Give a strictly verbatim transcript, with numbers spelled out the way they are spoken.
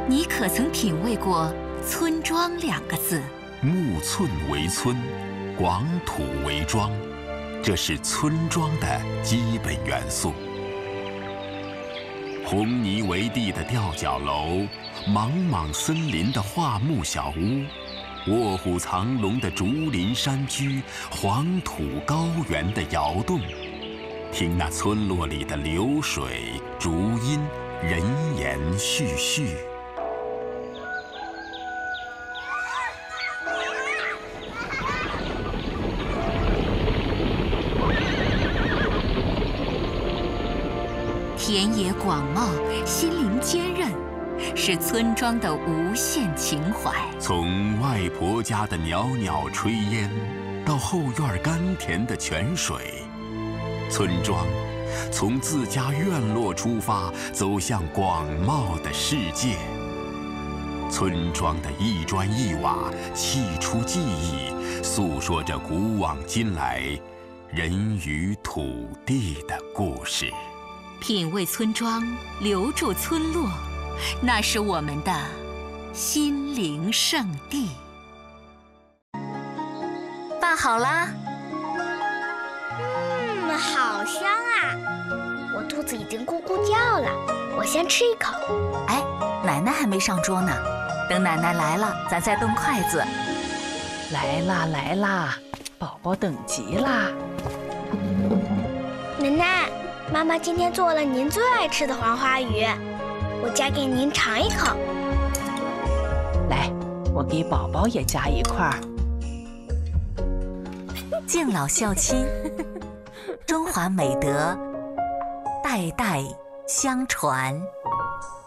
你可曾品味过“村庄”两个字？ 木寸为村，广土为庄，这是村庄的基本元素。红泥为地的吊脚楼，莽莽森林的桦木小屋，卧虎藏龙的竹林山居，黄土高原的窑洞，听那村落里的流水、竹音、人言絮絮。 田野广袤，心灵坚韧，是村庄的无限情怀。 从外婆家的袅袅炊烟，到后院甘甜的泉水，村庄从自家院落出发，走向广袤的世界。村庄的一砖一瓦，砌出记忆，诉说着古往今来人与土地的故事。 品味村庄，留住村落，那是我们的心灵圣地。 饭好啦。 嗯，好香啊！我肚子已经咕咕叫了，我先吃一口。 哎，奶奶还没上桌呢，等奶奶来了，咱再动筷子。 来啦来啦，宝宝等急啦。 奶奶，妈妈今天做了您最爱吃的黄花鱼，我夹给您尝一口。 来，我给宝宝也夹一块儿。 敬老孝亲，中华美德代代相传。